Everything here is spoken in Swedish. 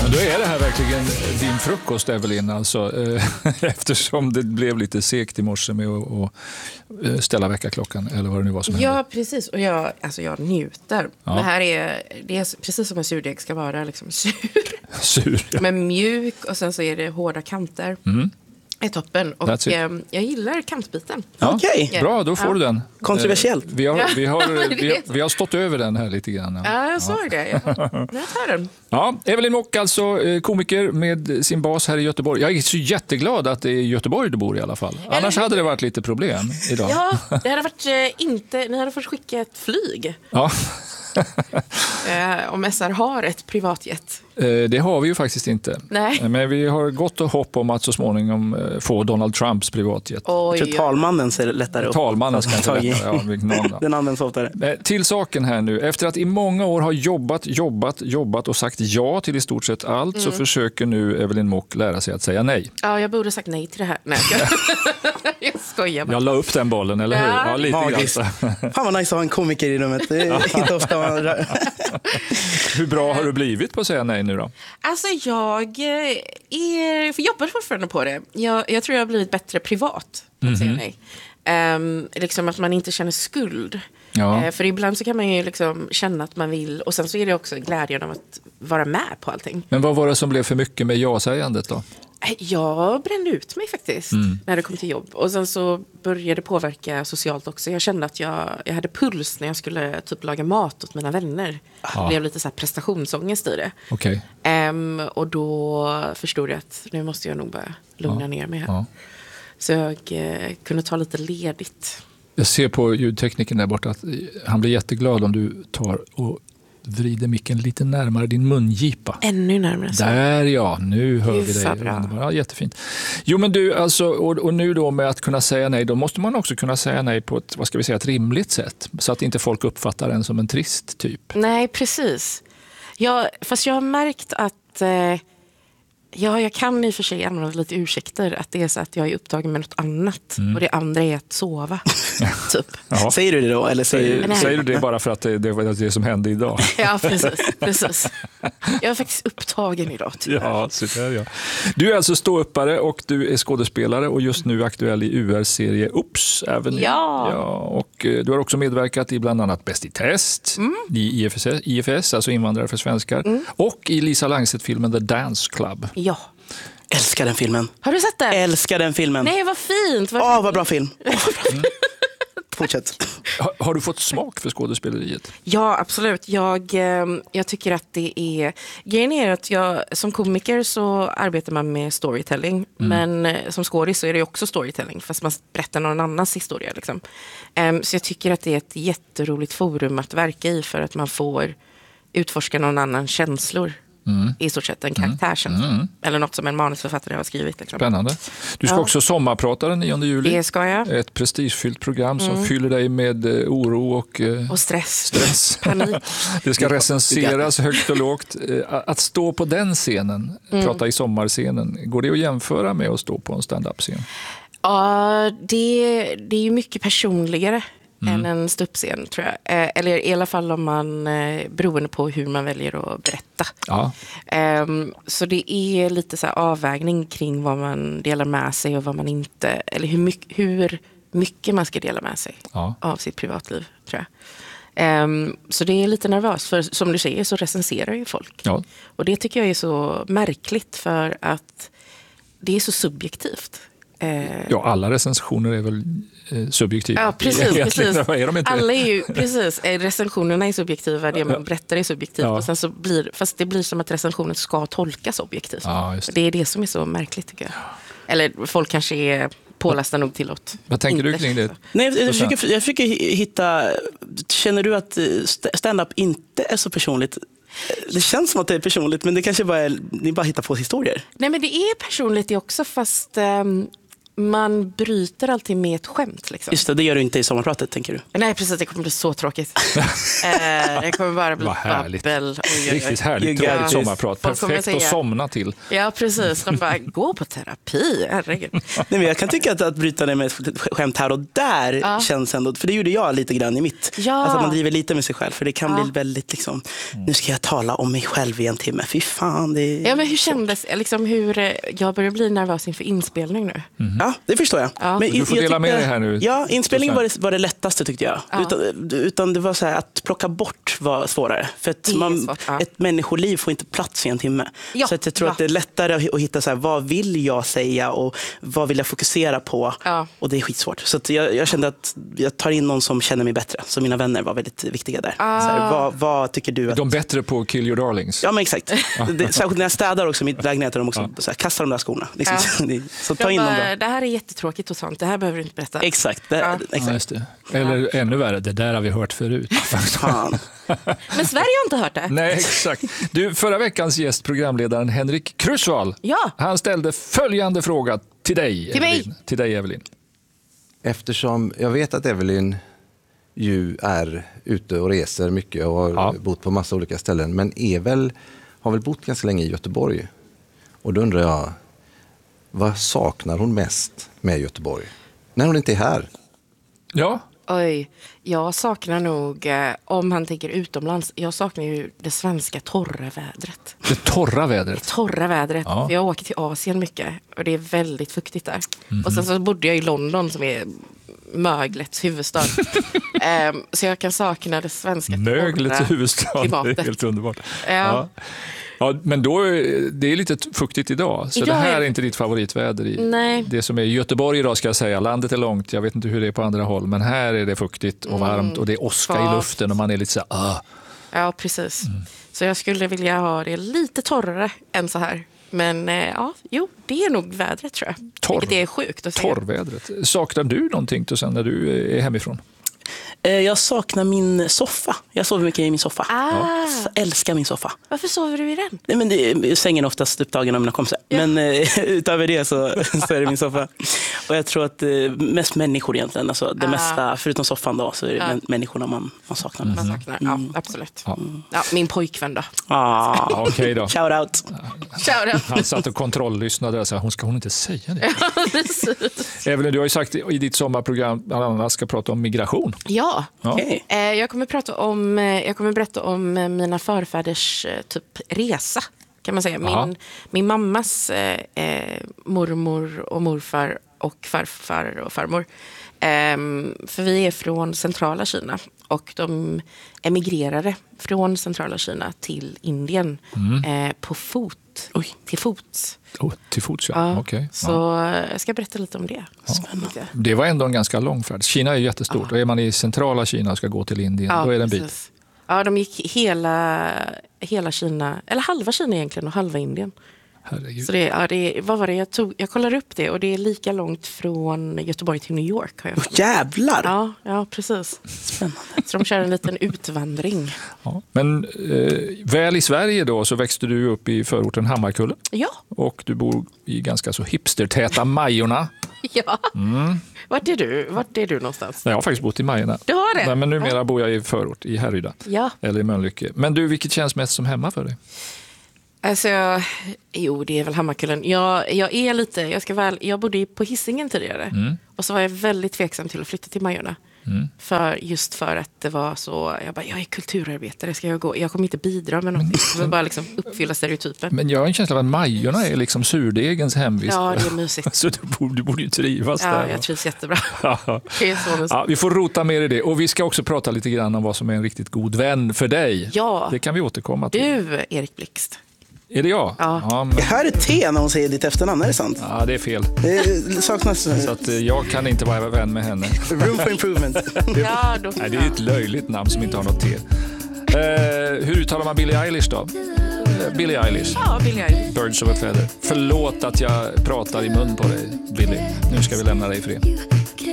Men då är det här verkligen din frukost, Evelyn, alltså, eftersom det blev lite segt i morse med att ställa väckarklockan eller vad det nu var som hände. Ja, precis. Och jag njuter. Ja. Det här det är precis som en surdeg ska vara, liksom Sur. Ja. men mjuk, och sen så är det hårda kanter. Är toppen. Och jag gillar kantbiten. Ja. Okej. Bra, då får du den. Kontroversiellt. Vi har stått över den här lite grann. Ja, jag såg det. Jag tar den. Ja, Evelyn Mock, alltså komiker med sin bas här i Göteborg. Jag är så jätteglad att det är i Göteborg du bor i alla fall. Annars hade det varit lite problem idag. Ja, det hade varit ni hade fått skicka ett flyg. Ja. Om SR har ett privatjet. Det har vi ju faktiskt inte. Nej. Men vi har gått och hopp om att så småningom få Donald Trumps privatjet. Jag tror talmannen ser lättare upp. Talmannen ska inte lättare. Ja, den används oftare. Till saken här nu. Efter att i många år ha jobbat och sagt ja till i stort sett allt så försöker nu Evelyn Mock lära sig att säga nej. Ja, jag borde sagt nej till det här. Nej, jag skojar bara. Jag la upp den bollen, eller hur? Ja, lite Magiskt. grann. Fan vad nice att ha en komiker i rummet. Det är inte ofta man... Hur bra har du blivit på att säga nej nu då? Alltså jag jobbar fortfarande på det. Jag tror jag har blivit bättre privat att säga nej. Liksom att man inte känner skuld. Ja. För ibland så kan man ju liksom känna att man vill. Och sen så är det också glädjen av att vara med på allting. Men vad var det som blev för mycket med ja-sägandet då? Jag brände ut mig faktiskt när det kom till jobb. Och sen så började det påverka socialt också. Jag kände att jag hade puls när jag skulle typ laga mat åt mina vänner. Det blev lite så här prestationsångest i det. Okej. Och då förstod jag att nu måste jag nog bara lugna ner mig här. Ja. Så jag kunde ta lite ledigt. Jag ser på ljudtekniken där borta att han blir jätteglad om du tar och vrider micken lite närmare din mungipa. Ännu närmare så. Där ja, nu hör vi dig. Bra. Ja, jättefint. Jo men du, alltså, och nu då med att kunna säga nej, då måste man också kunna säga nej på ett, vad ska vi säga, ett rimligt sätt. Så att inte folk uppfattar en som en trist typ. Nej, precis. Fast jag har märkt att jag kan i och för sig använda lite ursäkter. Att det är så att jag är upptagen med något annat. Och det andra är att sova. Typ. Ja. Säger du det då? Eller säger du det bara för att det var det som hände idag? Ja, precis. Jag är faktiskt upptagen idag. Tyvärr. Ja, så där, ja. Du är alltså ståuppare och du är skådespelare och just nu aktuell i UR-serie Oops. Även Ja. Och du har också medverkat i bland annat Bäst i test, i IFS, alltså Invandrare för svenskar, och i Lisa Langset-filmen The Dance Club. Ja. Älskar den filmen. Har du sett den? Älskar den filmen. Nej, vad fint. Vad bra film. Fortsätt. Har du fått smak för skådespeleriet? Ja, absolut. Jag tycker att det är... Grejen är att som komiker så arbetar man med storytelling. Men som skådis så är det också storytelling. Fast man berättar någon annans historia. Liksom. Så jag tycker att det är ett jätteroligt forum att verka i. För att man får utforska någon annans känslor. I stort sett en karaktärskänsla. Eller något som en manusförfattare har skrivit. Liksom. Spännande. Du ska också sommarprata den 9 juli. Det ska jag. Ett prestigefyllt program som fyller dig med oro och stress. Panik. Det ska recenseras högt och lågt. Att stå på den scenen, prata i sommarscenen, går det att jämföra med att stå på en stand-up-scen? Ja, det är ju mycket personligare än en ståuppscen, tror jag. Eller i alla fall om man beroende på hur man väljer att berätta. Ja. Så det är lite så här avvägning kring vad man delar med sig och vad man inte, eller hur mycket man ska dela med sig av sitt privatliv, tror jag. Så det är lite nervöst, för som du säger så recenserar ju folk. Ja. Och det tycker jag är så märkligt, för att det är så subjektivt. Ja, alla recensioner är väl subjektiva. Ja, precis. Är de inte? Alla är ju, precis. Recensionerna är subjektiva, det man berättar är subjektivt. Och sen så fast det blir som att recensionen ska tolkas objektivt. Ja, det är det som är så märkligt, tycker jag. Eller folk kanske är pålästa nog till åt. Vad tänker du kring det? Nej, jag försöker hitta... Känner du att stand-up inte är så personligt? Det känns som att det är personligt, men det kanske bara är, ni bara hittar på historier. Nej, men det är personligt det också, fast man bryter alltid med ett skämt. Liksom. Just det gör du inte i sommarpratet, tänker du? Nej, precis. Det kommer bli så tråkigt. Det kommer bara bli babbel. Riktigt härligt tråkigt sommarprat. Perfekt att somna till. Ja, precis. De bara, gå på terapi. Herregud. Nej, men jag kan tycka att bryta det med ett skämt här och där känns ändå, för det gjorde jag lite grann i mitt. Ja. Alltså man driver lite med sig själv, för det kan bli väldigt liksom, nu ska jag tala om mig själv i en timme. Fy fan, det är... Ja, men hur kändes liksom, jag börjar bli nervös inför inspelning nu. Ja, det förstår jag. Ja. Men Du får dela med dig här nu. Ja, inspelningen var det lättaste tyckte jag. Utan det var så här, att plocka bort var svårare. För att ett människoliv får inte plats i en timme. Ja. Så att jag tror att det är lättare att hitta så här, vad vill jag säga och vad vill jag fokusera på. Ja. Och det är skitsvårt. Så att jag kände att jag tar in någon som känner mig bättre. Så mina vänner var väldigt viktiga där. Så här, vad tycker du att... De är bättre på att kill your darlings. Ja, men exakt. Särskilt när jag städar också mitt lägenhet, de också så här, kastar de där skorna. Liksom. Så ta in dem bra. Det här är jättetråkigt och sånt. Det här behöver du inte berätta. Exakt. Ja, just det. Eller ännu värre, det där har vi hört förut. Fan. Men Sverige har inte hört det. Nej, exakt. Du, förra veckans gäst, programledaren Henrik Krusvall, han ställde följande fråga till dig, Till dig, Evelyn. Eftersom jag vet att Evelyn ju är ute och reser mycket och har bott på massa olika ställen, men har väl bott ganska länge i Göteborg. Och då undrar jag, vad saknar hon mest med Göteborg? När hon inte är här. Ja. Oj, jag saknar nog, om han tänker utomlands, jag saknar ju det svenska torra vädret. Det torra vädret? Det torra vädret. Ja. Jag åker till Asien mycket och det är väldigt fuktigt där. Och sen så bodde jag i London som är möglets huvudstad. Så jag kan sakna det svenska möglets huvudstad, klimatet. Det är helt underbart. Ja. Ja, men då det är lite fuktigt idag. Så idag det här är inte ditt favoritväder. Nej. Det som är i Göteborg idag ska jag säga. Landet är långt, jag vet inte hur det är på andra håll. Men här är det fuktigt och varmt och det är åska i luften och man är lite så här... Ja, precis. Så jag skulle vilja ha det lite torrare än så här. Men det är nog vädret tror jag. Vilket är sjukt att säga. Torrvädret. Saknar du någonting sen när du är hemifrån? Jag saknar min soffa. Jag sover mycket i min soffa. Jag älskar min soffa. Varför sover du i den? Nej, men sängen är oftast upptagen av mina kompisar. Ja. Men utöver det så är det min soffa. Och jag tror att mest människor egentligen. Alltså, det mesta, förutom soffan då, så är det människorna man saknar. Man saknar, ja, absolut. Ja, min pojkvän då. Okej då. Shout out. Han satt och kontrolllyssnade och sa, ska hon inte säga det? Evelyn, du har ju sagt i ditt sommarprogram att alla ska prata om migration. Ja. Okay. Jag kommer berätta om mina förfäders typ resa, kan man säga. Min mammas mormor och morfar och farfar och farmor. För vi är från centrala Kina och de emigrerade från centrala Kina till Indien på fot. Till fots. Till fots, ja. Okay. Så jag ska berätta lite om det. Spännande. Det var ändå en ganska lång färd. Kina är jättestort. Och är man i centrala Kina och ska gå till Indien, då är det en bit. Ja, de gick hela Kina, eller halva Kina egentligen och halva Indien. Herregud. Så vad var det? Jag kollar upp det och det är lika långt från Göteborg till New York. Har jag jävlar! Ja, precis. Spännande. Så de kör en liten utvandring. Ja. Men väl i Sverige då så växte du upp i förorten Hammarkullen. Ja. Och du bor i ganska så hipstertäta Majorna. Ja. Vart är du någonstans? Jag har faktiskt bott i Majorna. Du har det? Men numera bor jag i förort, i Härryda. Ja. Eller i Mölnlycke. Men du, vilket känns mest som hemma för dig? Alltså, det är väl Hammarkullen. Jag bodde på Hisingen tidigare. Och så var jag väldigt tveksam till att flytta till Majorna. För att det var så, jag är kulturarbetare, jag kommer inte bidra med någonting. Jag vill bara liksom uppfylla stereotypen. Men jag har en känsla av att Majorna är liksom surdegens hemvist. Ja, det är mysigt. Så du borde ju trivas där. Ja, jag trivs jättebra. Det är så mysigt. Ja, vi får rota mer i det. Och vi ska också prata lite grann om vad som är en riktigt god vän för dig. Ja. Det kan vi återkomma till. Du, Erik Blixt. Är det jag? Ja. Jag hör ett T när hon säger ditt efternamn, är det sant? Ja, det är fel. Det saknas. Så att jag kan inte vara vän med henne. Room for improvement. Nej, det är ett löjligt namn som inte har något T. Hur uttalar man Billie Eilish då? Billie Eilish. Ja, Billie Eilish. Birds of a feather. Förlåt att jag pratar i mun på dig, Billie. Nu ska vi lämna dig i fred.